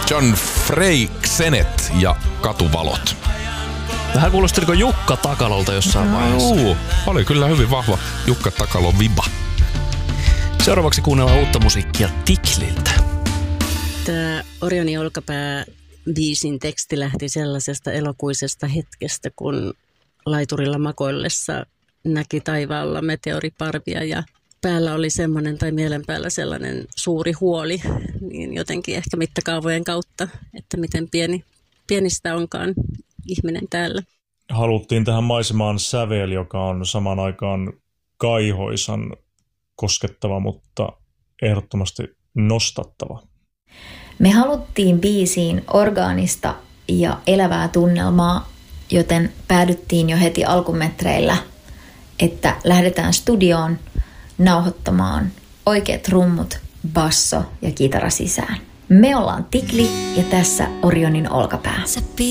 John Freixenet ja Katuvalot. Vähän kuulosteliko Jukka Takalolta jossain vaiheessa? Oli kyllä hyvin vahva Jukka Takalon viba. Seuraavaksi kuunnellaan uutta musiikkia Tikliltä. Tämä Orionin olkapää-biisin teksti lähti sellaisesta elokuisesta hetkestä, kun laiturilla makoillessa näki taivaalla meteoriparvia ja päällä oli semmoinen, tai mielen päällä sellainen suuri huoli, niin jotenkin ehkä mittakaavojen kautta, että miten pienistä onkaan ihminen täällä. Haluttiin tähän maisemaan sävel, joka on samaan aikaan kaihoisan koskettava, mutta ehdottomasti nostattava. Me haluttiin biisiin orgaanista ja elävää tunnelmaa, joten päädyttiin jo heti alkumetreillä, että lähdetään studioon nauhoittamaan oikeat rummut, basso ja kitara sisään. Me ollaan Tikli ja tässä Orionin olkapää.